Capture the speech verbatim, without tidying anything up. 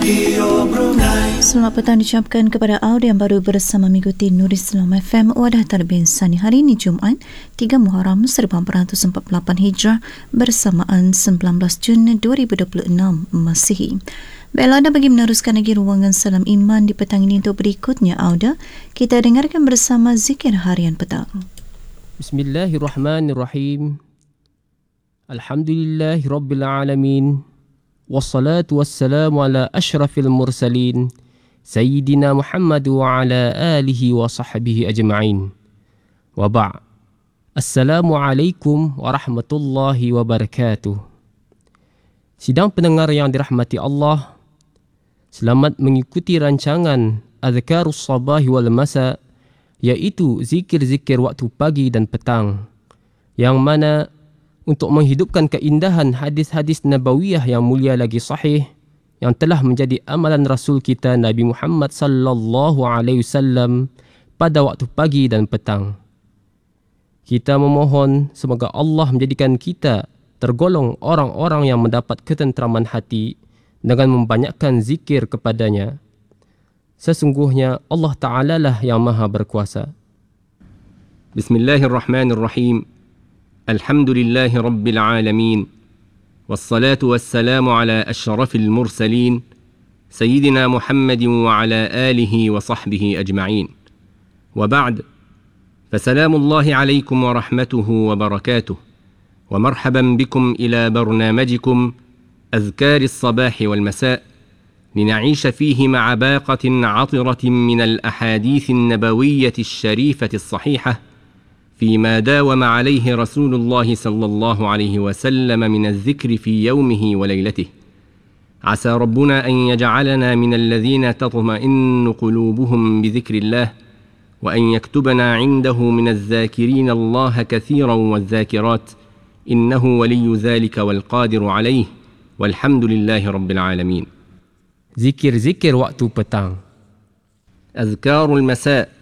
Radio Brunei. Selamat petang diucapkan kepada audio yang baru bersama mengikuti Nur Islam F M Wadah Tarbiyah Insani. Hari ini Jumaat tiga Muharram seribu empat ratus empat puluh lapan Hijrah bersamaan sembilan belas Jun dua ribu dua puluh enam Masihi. Baiklah, anda bagi meneruskan lagi ruangan Salam Iman di petang ini untuk berikutnya audio. Kita dengarkan bersama zikir harian petang. Bismillahirrahmanirrahim. Alhamdulillahirabbil alamin. Wassalatu wassalamu ala asyrafil mursalin Sayyidina Muhammad wa ala alihi wa sahbihi ajma'in. Wa ba'. Assalamualaikum warahmatullahi wabarakatuh. Sidang pendengar yang dirahmati Allah, selamat mengikuti rancangan Azkarus Sabahi wal Masa, iaitu zikir-zikir waktu pagi dan petang, yang mana untuk menghidupkan keindahan hadis-hadis nabawiyah yang mulia lagi sahih yang telah menjadi amalan Rasul kita Nabi Muhammad sallallahu alaihi wasallam pada waktu pagi dan petang. Kita memohon semoga Allah menjadikan kita tergolong orang-orang yang mendapat ketenteraman hati dengan membanyakkan zikir kepadanya. Sesungguhnya Allah Ta'ala lah yang maha berkuasa. Bismillahirrahmanirrahim. Alhamdulillahi Rabbil Alamin. Wassalatu wassalamu ala ashrafil mursalin Sayyidina Muhammadin wa ala alihi wa sahbihi ajma'in. Wa ba'd. Fasalamullahi alaikum wa rahmatuhu wa barakatuh. Wa marhaban bikum ila barnamajikum Azkaris Sabahi wal Masa' لنعيش فيه مع باقة عطرة من الأحاديث النبوية الشريفة الصحيحة فيما داوم عليه رسول الله صلى الله عليه وسلم من الذكر في يومه وليلته. عسى ربنا أن يجعلنا من الذين تطمئن قلوبهم بذكر الله وأن يكتبنا عنده من الذاكرين الله كثيرا والذاكرات إنه ولي ذلك والقادر عليه والحمد لله رب العالمين. Zikir-zikir waktu petang. أذكار المساء